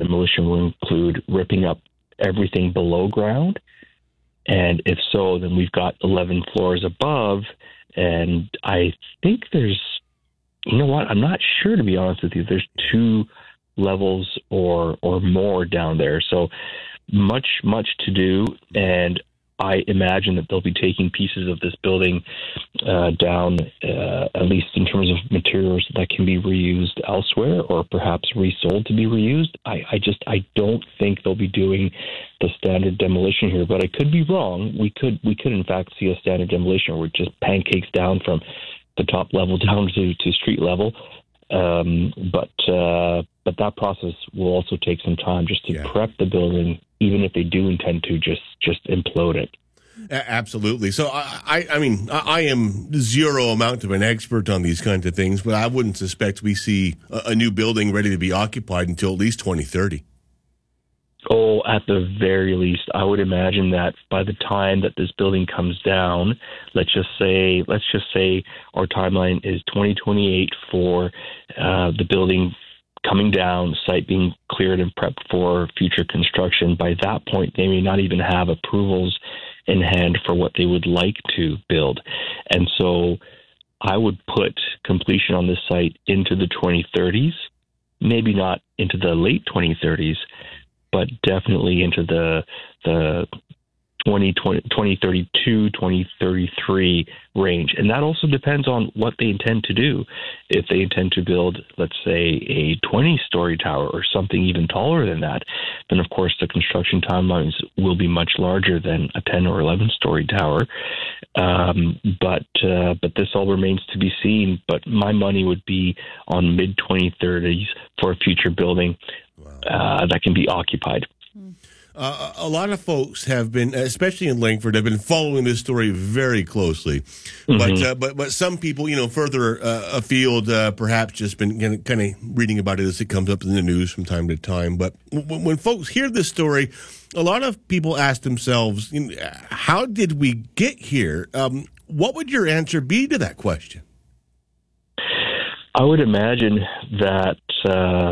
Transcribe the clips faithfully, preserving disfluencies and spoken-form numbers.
demolition will include ripping up everything below ground. And if so, then we've got eleven floors above. And I think there's, you know what, I'm not sure, to be honest with you. There's two levels or or more down there. So much, much to do. And I imagine that they'll be taking pieces of this building uh, down, uh, at least in terms of materials that can be reused elsewhere or perhaps resold to be reused. I, I just, I don't think they'll be doing the standard demolition here, but I could be wrong. We could, we could in fact see a standard demolition where it just pancakes down from the top level down to, to street level. Um, but, uh, but that process will also take some time just to yeah. prep the building, even if they do intend to just, just implode it. Absolutely. So, I, I mean, I am zero amount of an expert on these kinds of things, but I wouldn't suspect we see a, a new building ready to be occupied until at least twenty thirty. Oh, at the very least, I would imagine that by the time that this building comes down, let's just say, let's just say our timeline is twenty twenty-eight for uh, the building coming down, site being cleared and prepped for future construction. By that point, they may not even have approvals in hand for what they would like to build. And so I would put completion on this site into the twenty thirties, maybe not into the late twenty thirties, but definitely into the the twenty thirty-two, twenty thirty-three range. And that also depends on what they intend to do. If they intend to build, let's say, a twenty-story tower or something even taller than that, then, of course, the construction timelines will be much larger than a ten or eleven-story tower. Um, but uh, but this all remains to be seen. But my money would be on mid twenty thirties for a future building wow. uh, that can be occupied. Mm. Uh, a lot of folks have been, especially in Langford, have been following this story very closely. Mm-hmm. But uh, but but some people, you know, further uh, afield, uh, perhaps just been kind of reading about it as it comes up in the news from time to time. But w- when folks hear this story, a lot of people ask themselves, you know, how did we get here? Um, what would your answer be to that question? I would imagine that... Uh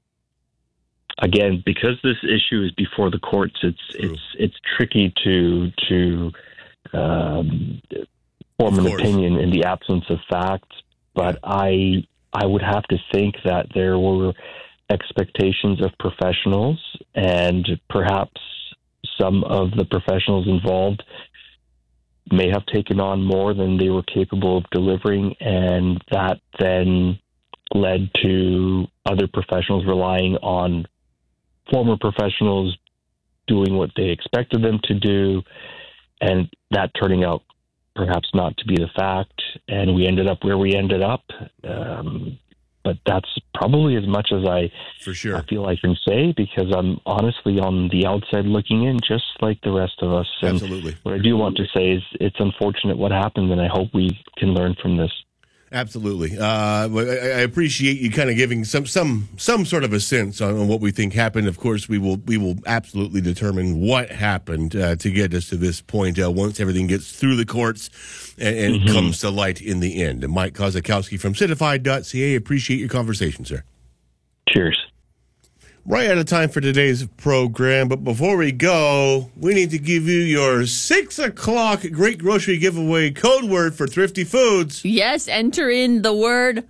Again, because this issue is before the courts, it's True. it's it's tricky to to um, form an opinion in the absence of facts. But I I would have to think that there were expectations of professionals, and perhaps some of the professionals involved may have taken on more than they were capable of delivering, and that then led to other professionals relying on former professionals doing what they expected them to do, and that turning out perhaps not to be the fact, and we ended up where we ended up. Um, but that's probably as much as I, For sure. I feel I can say, because I'm honestly on the outside looking in, just like the rest of us. And Absolutely. What I do want to say is it's unfortunate what happened, and I hope we can learn from this. Absolutely. Uh, I appreciate you kind of giving some, some some sort of a sense on what we think happened. Of course, we will we will absolutely determine what happened uh, to get us to this point uh, once everything gets through the courts and, and mm-hmm. comes to light in the end. And Mike Kozakowski from Citified dot C A, appreciate your conversation, sir. Cheers. Right out of time for today's program, but before we go, we need to give you your six o'clock Great Grocery Giveaway code word for Thrifty Foods. Yes, enter in the word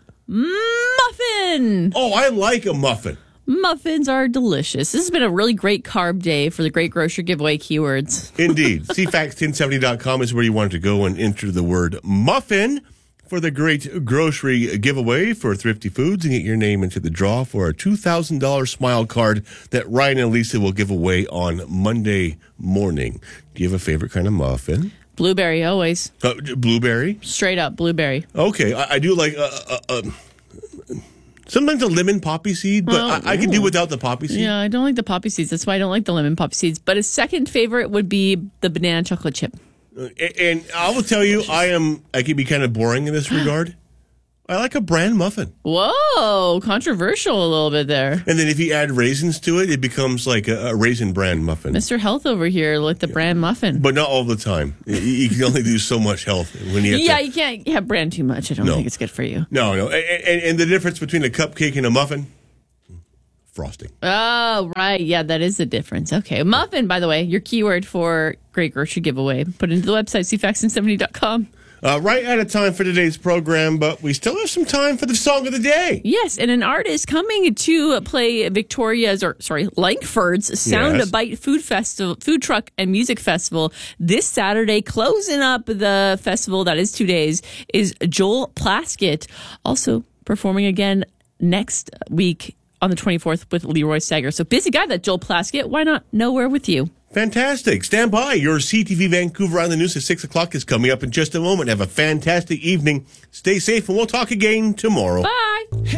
muffin. Oh, I like a muffin. Muffins are delicious. This has been a really great carb day for the Great Grocery Giveaway keywords. Indeed. C FAX ten seventy dot com is where you want to go and enter the word muffin for the Great Grocery Giveaway for Thrifty Foods and get your name into the draw for a two thousand dollars Smile Card that Ryan and Lisa will give away on Monday morning. Do you have a favorite kind of muffin? Blueberry, always. Uh, blueberry? Straight up, blueberry. Okay, I, I do like uh, uh, uh, sometimes a lemon poppy seed, but well, I, I can do without the poppy seed. Yeah, I don't like the poppy seeds. That's why I don't like the lemon poppy seeds. But a second favorite would be the banana chocolate chip. And I will tell you, I am. I can be kind of boring in this regard. I like a bran muffin. Whoa, controversial a little bit there. And then if you add raisins to it, it becomes like a, a raisin bran muffin. Mister Health over here, like the bran muffin. But not all the time. You, you can only do so much health when you have Yeah, to, you can't have bran too much. I don't no. think it's good for you. No, no. And, and, and the difference between a cupcake and a muffin? frosting. Oh, right. Yeah, that is the difference. Okay. Muffin, by the way, your keyword for Great Grocery Giveaway. Put it into the website, c fax n seventy dot com. Uh, right out of time for today's program, but we still have some time for the song of the day. Yes, and an artist coming to play Victoria's, or sorry, Langford's Sound Yes. Bite Food Festival, Food Truck and Music Festival this Saturday. Closing up the festival, that is two days, is Joel Plaskett. Also performing again next week on the twenty-fourth with Leroy Sager. So busy guy, that Joel Plaskett. Why not Nowhere with You? Fantastic. Stand by. Your C T V Vancouver on the News at six o'clock is coming up in just a moment. Have a fantastic evening. Stay safe, and we'll talk again tomorrow. Bye.